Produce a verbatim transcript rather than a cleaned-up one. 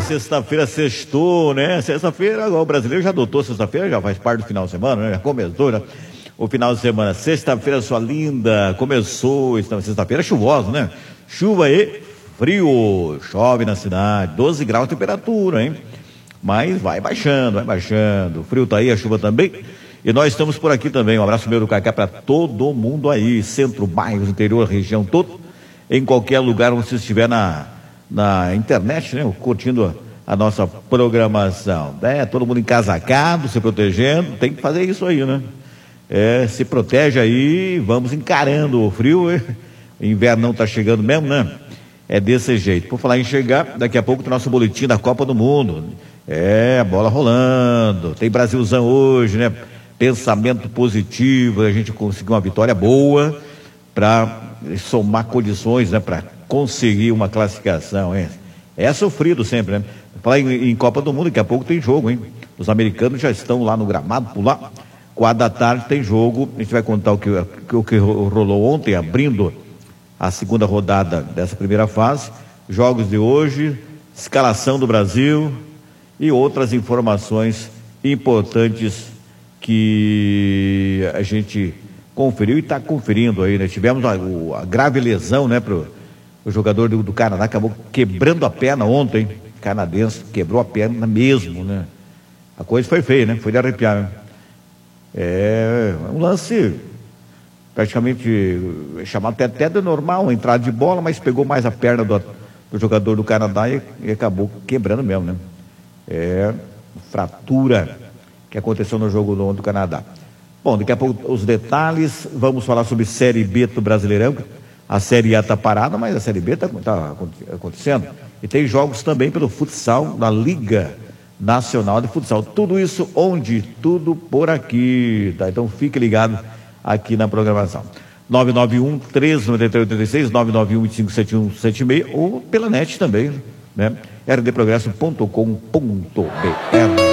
sexta-feira sextou, né? Sexta-feira, o brasileiro já adotou sexta-feira, já faz parte do final de semana, né? Já começou, né? O final de semana, sexta-feira, sua linda, começou, sexta-feira chuvosa, né? Chuva e frio, chove na cidade, doze graus de temperatura, hein? Mas vai baixando, vai baixando, o frio tá aí, a chuva também, e nós estamos por aqui também. Um abraço meu do Cacá para todo mundo aí, centro, bairros, interior, região toda, em qualquer lugar onde você estiver na, na internet, né? Curtindo a nossa programação, né? Todo mundo encasacado, se protegendo, tem que fazer isso aí, né? É, se protege aí, vamos encarando o frio, hein? O inverno não está chegando mesmo, né? É desse jeito. Por falar em chegar, daqui a pouco tem o nosso boletim da Copa do Mundo. É, a bola rolando, tem Brasilzão hoje, né? Pensamento positivo, a gente conseguiu uma vitória boa para somar condições, né? Para conseguir uma classificação, hein? É sofrido sempre, né? Falar em, em Copa do Mundo, daqui a pouco tem jogo, hein? Os americanos já estão lá no gramado, por lá. Quatro da tarde tem jogo, a gente vai contar o que, o que rolou ontem, abrindo a segunda rodada dessa primeira fase, jogos de hoje, escalação do Brasil e outras informações importantes que a gente conferiu e está conferindo aí, né? Tivemos a, a grave lesão, né, pro o jogador do, do Canadá, acabou quebrando a perna ontem, canadense, quebrou a perna mesmo, né? A coisa foi feia, né? Foi de arrepiar, né? É um lance praticamente chamado até, até de normal, uma entrada de bola, mas pegou mais a perna do, do jogador do Canadá e, e acabou quebrando mesmo, né? É fratura que aconteceu no jogo do, do Canadá. Bom, daqui a pouco os detalhes, vamos falar sobre Série B do Brasileirão. A Série A está parada, mas a Série B está tá acontecendo. E tem jogos também pelo futsal da Liga Nacional de Futsal. Tudo isso onde? Tudo por aqui, tá? Então fique ligado aqui na programação. nove nove um, três nove três oito seis, nove nove um, cinco sete um sete seis ou pela net também, né? r d progresso ponto com ponto b r